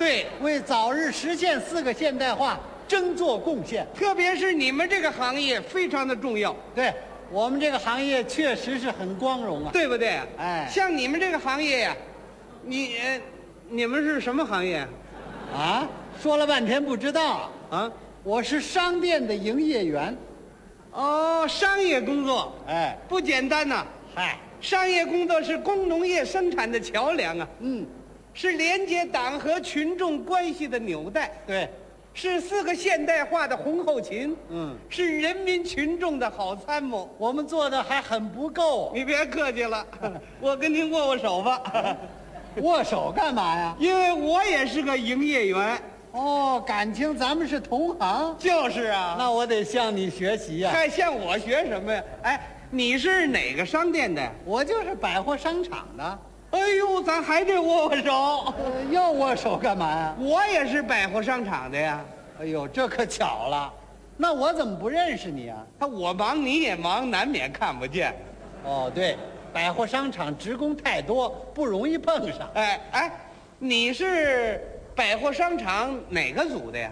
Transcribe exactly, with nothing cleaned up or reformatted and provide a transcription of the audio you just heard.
对， 为早日实现四个现代化争做贡献。 特别是你们这个行业非常的重要， 对我们这个行业确实是很光荣啊。 对不对？ 哎像你们这个行业呀，你呃你们是什么行业啊，说了半天不知道， 啊？ 我是商店的营业员。 哦，商业工作哎， 不简单呐、 嗨， 商业工作是工农业生产的桥梁啊， 嗯， 是连接党和群众关系的纽带， 对， 是四个现代化的红后勤， 嗯， 是人民群众的好参谋。 我们做的还很不够。 你别客气了，我跟您握握手吧， 握手干嘛呀？ 因为我也是个营业员。 哦，感情咱们是同行， 就是啊， 那我得向你学习呀、 还向我学什么呀？哎，你是哪个商店的？ 我就是百货商场的。 哎呦，咱还得握握手。 呃，要握手干嘛呀？ 我也是百货商场的呀。 哎呦，这可巧了，那我怎么不认识你啊？ 他我忙你也忙，难免看不见。 哦，对，百货商场职工太多，不容易碰上。 哎哎，你是百货商场哪个组的呀？